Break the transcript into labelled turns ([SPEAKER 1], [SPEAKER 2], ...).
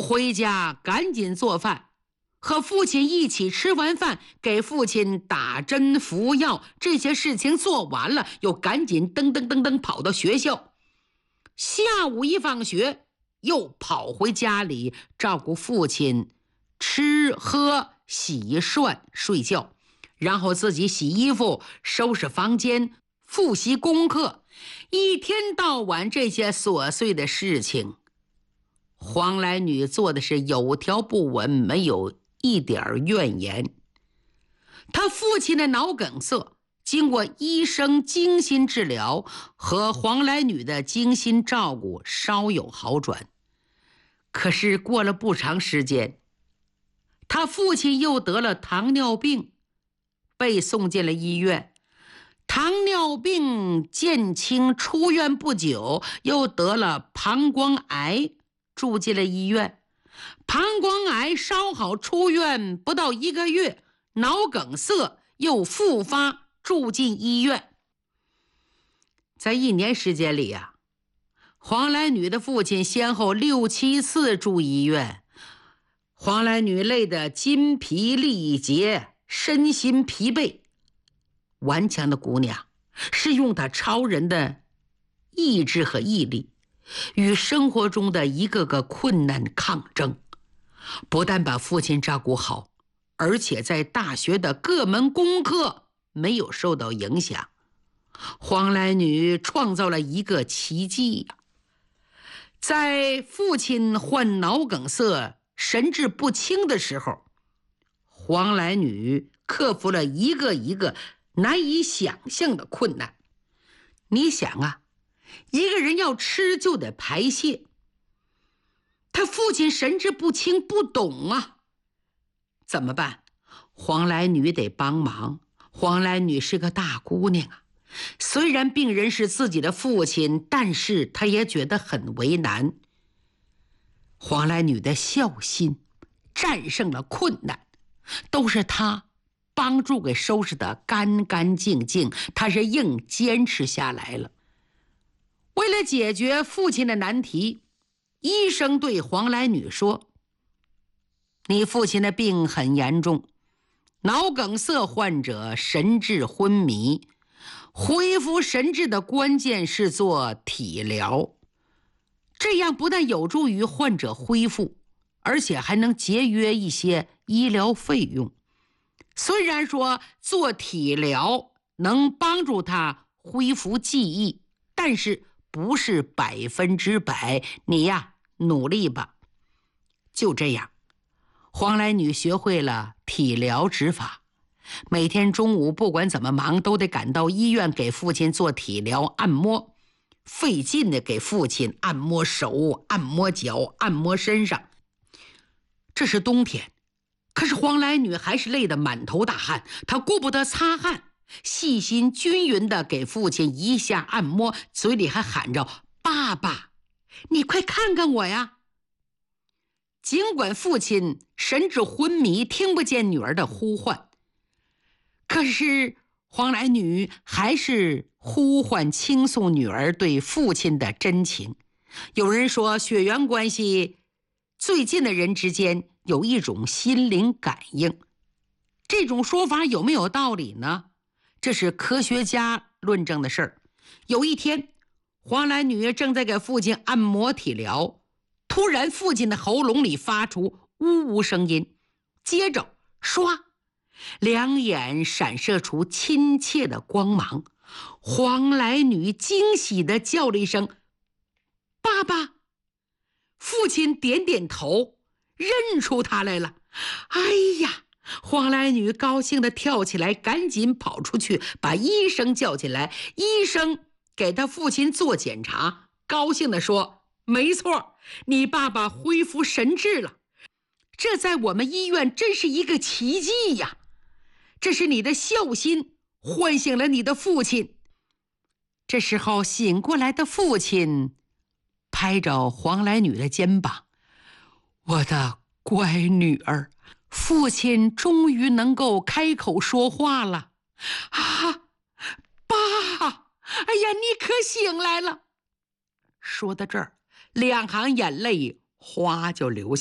[SPEAKER 1] 回家赶紧做饭，和父亲一起吃完饭，给父亲打针服药，这些事情做完了，又赶紧噔噔噔噔跑到学校。下午一放学，又跑回家里照顾父亲吃喝洗涮睡觉，然后自己洗衣服收拾房间复习功课，一天到晚这些琐碎的事情，黄来女做的是有条不紊，没有一点怨言。她父亲的脑梗塞经过医生精心治疗和黄来女的精心照顾，稍有好转。可是过了不长时间，他父亲又得了糖尿病，被送进了医院。糖尿病减轻出院不久，又得了膀胱癌，住进了医院。膀胱癌稍好出院不到1个月，脑梗塞又复发，住进医院。在1年时间里啊，黄来女的父亲先后6、7次住医院。黄来女累得筋疲力竭，身心疲惫。顽强的姑娘是用她超人的意志和毅力，与生活中的一个个困难抗争，不但把父亲照顾好，而且在大学的各门功课没有受到影响。黄来女创造了一个奇迹呀！在父亲患脑梗塞神志不清的时候，黄来女克服了一个一个难以想象的困难。你想啊，一个人要吃就得排泄，他父亲神志不清，不懂啊，怎么办？黄来女得帮忙。黄来女是个大姑娘啊，虽然病人是自己的父亲，但是她也觉得很为难。黄来女的孝心战胜了困难，都是她帮助给收拾得干干净净，她是硬坚持下来了。为了解决父亲的难题，医生对黄来女说：你父亲的病很严重，脑梗塞患者神志昏迷，恢复神志的关键是做体疗，这样不但有助于患者恢复，而且还能节约一些医疗费用。虽然说做体疗能帮助他恢复记忆，但是不是100%，你呀，努力吧。就这样，黄来女学会了体疗指法，每天中午不管怎么忙，都得赶到医院给父亲做体疗按摩，费劲的给父亲按摩手、按摩脚、按摩身上。这是冬天，可是黄来女还是累得满头大汗，她顾不得擦汗，细心均匀地给父亲一下按摩，嘴里还喊着：爸爸，你快看看我呀！尽管父亲神志昏迷，听不见女儿的呼唤，可是黄来女还是呼唤倾诉女儿对父亲的真情。有人说，血缘关系最近的人之间有一种心灵感应，这种说法有没有道理呢？这是科学家论证的事儿。有一天，黄来女正在给父亲按摩体疗，突然父亲的喉咙里发出呜呜声音，接着唰，两眼闪射出亲切的光芒。黄来女惊喜地叫了一声：爸爸！父亲点点头，认出他来了。哎呀！黄来女高兴地跳起来，赶紧跑出去把医生叫进来。医生给他父亲做检查，高兴地说：没错，你爸爸恢复神智了，这在我们医院真是一个奇迹呀！这是你的孝心唤醒了你的父亲。这时候醒过来的父亲拍着黄来女的肩膀：我的乖女儿，父亲终于能够开口说话了。啊，爸，哎呀，你可醒来了。说到这儿，2行眼泪哗就流下。